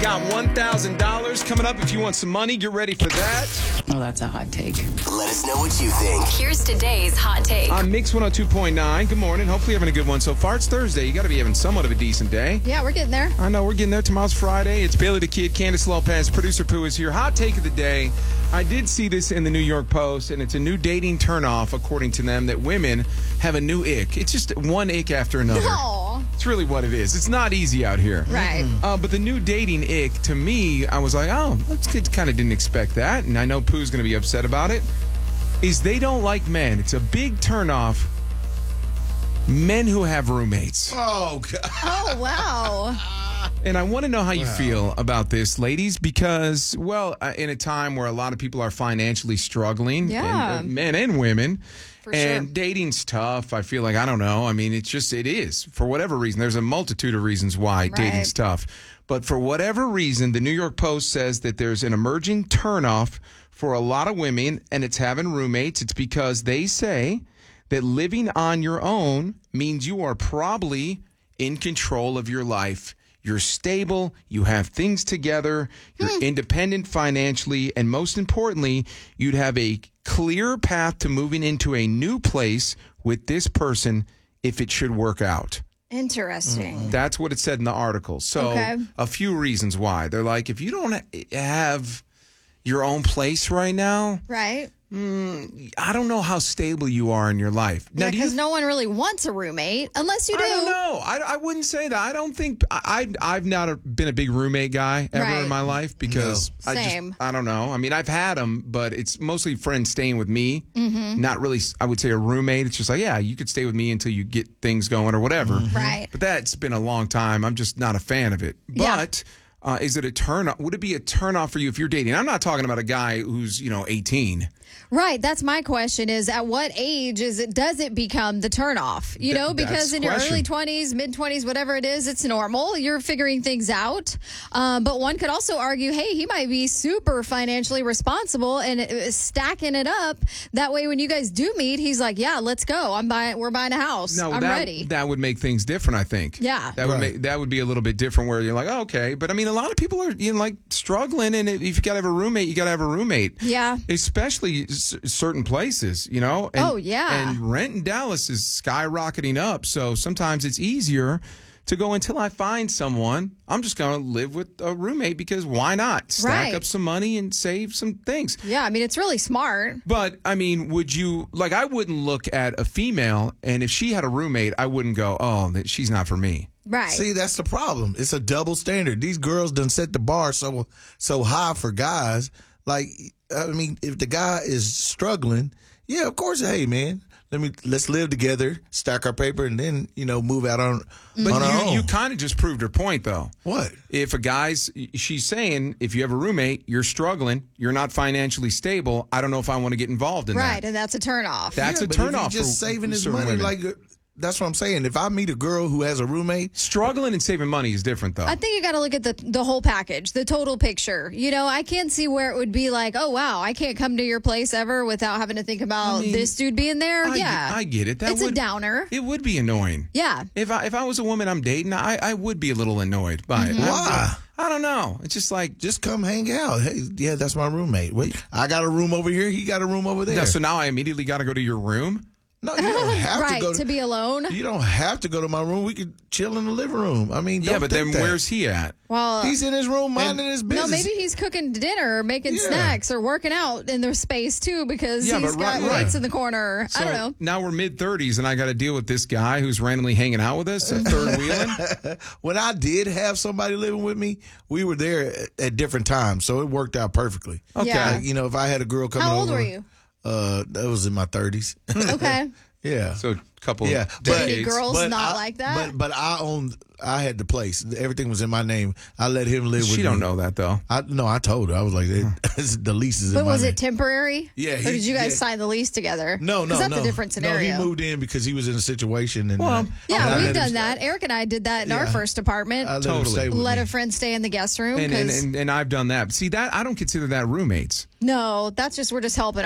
Got $1,000 coming up. If you want some money, get ready for that. Oh, that's a hot take. Let us know what you think. Here's today's hot take. On Mix 102.9. Good morning. Hopefully you're having a good one so far. It's Thursday. You got to be having somewhat of a decent day. Yeah, we're getting there. I know. We're getting there. Tomorrow's Friday. It's Bailey the Kid, Candace Lopez, Producer Pooh is here. Hot take of the day. I did see this in the New York Post, and it's a new dating turnoff, according to them, that women have a new ick. It's just one ick after another. Aw. It's really what it is. It's not easy out here. Right. But the new dating ick, to me, I was like, oh, that's kind of didn't expect that. And I know Pooh's going to be upset about it. Is they don't like men. It's a big turnoff. Men who have roommates. Oh, God. Oh, wow. And I want to know how you feel about this, ladies, because, well, in a time where a lot of people are financially struggling, Yeah. and, men and women, For and sure. dating's tough. I feel like, I don't know. I mean, it is. For whatever reason, there's a multitude of reasons why dating's tough. But for whatever reason, the New York Post says that there's an emerging turnoff for a lot of women, and it's having roommates. It's because they say that living on your own means you are probably in control of your life. You're stable, you have things together, you're independent financially, and most importantly, you'd have a clear path to moving into a new place with this person if it should work out. Interesting. That's what it said in the article. So Okay. a few reasons why. They're like, if you don't have your own place right now, Right. I don't know how stable you are in your life. Now, Yeah, do you because no one really wants a roommate unless you do. I don't know. I wouldn't say that. I don't think I've not been a big roommate guy ever Right. in my life because Same. I don't know. I mean, I've had them, but it's mostly friends staying with me. Mm-hmm. Not really, I would say, a roommate. It's just like, yeah, you could stay with me until you get things going or whatever. Right. But that's been a long time. I'm just not a fan of it. Yeah. But is it a turn? Would it be a turn off for you if you're dating? I'm not talking about a guy who's 18. Right. That's my question is at what age does it become the turnoff? You know, That's because the in your question. early 20s, mid 20s, whatever it is, it's normal. You're figuring things out. But one could also argue, hey, he might be super financially responsible and stacking it up. That way, when you guys do meet, he's like, yeah, let's go. We're buying a house. No, I'm ready. That would make things different, I think. Yeah. That would be a little bit different where you're like, oh, okay. But I mean, a lot of people are struggling, and if you got to have a roommate, you got to have a roommate. Yeah. Especially certain places, And, Oh, yeah. And rent in Dallas is skyrocketing up, so sometimes it's easier to go until I find someone. I'm just going to live with a roommate because why not? Stack Right. up some money and save some things. Yeah. I mean, it's really smart. But, I mean, would you, I wouldn't look at a female, and if she had a roommate, I wouldn't go, oh, she's not for me. Right. See, that's the problem. It's a double standard. These girls done set the bar so high for guys. Like, I mean, if the guy is struggling, yeah, of course, hey, man, let's live together, stack our paper, and then, move out on our own. You kind of just proved her point, though. What? If she's saying, if you have a roommate, you're struggling, you're not financially stable, I don't know if I want to get involved in Right. that. And that's a turnoff. That's a but turnoff. if he's just for saving his certain money, women. that's what I'm saying. If I meet a girl who has a roommate, Struggling and saving money is different, though. I think you got to look at the whole package, the total picture. I can't see where it would be like, oh, wow, I can't come to your place ever without having to think about this dude being there. I get it. It's a downer. It would be annoying. Yeah. If I was a woman I'm dating, I would be a little annoyed by it. Why? I don't know. It's just like... Just come hang out. Hey, yeah, that's my roommate. Wait, I got a room over here. He got a room over there. No, so now I immediately got to go to your room? No, you don't have Right, to go to be alone. You don't have to go to my room. We could chill in the living room. I mean, Yeah, but then where's he at? Well, He's in his room minding his business. no, maybe he's cooking dinner or making snacks or working out in their space too because Yeah, he's but got right. lights in the corner. I don't know. Now we're mid-30s, and I got to deal with this guy who's randomly hanging out with us, third wheeling. When I did have somebody living with me, we were there at different times, so it worked out perfectly. Okay. Yeah. Like, if I had a girl coming over. How old were you? That was in my 30s. Okay. Yeah. So a couple Any girls not I- like that? But I had the place. Everything was in my name. I let him live with me. She don't know that, though. I told her. I was like, the lease is in But my was name. it temporary? Yeah, Or did you guys sign the lease together? No. 'Cause that's a different scenario. No, he moved in because he was in a situation. And, Well, Yeah, I we've let him done stay. that. Eric and I did that in our first apartment. I let him Totally. stay with Let me. a friend stay in the guest room. And, 'cause- and I've done that. See, that I don't consider that roommates. no, that's just we're just helping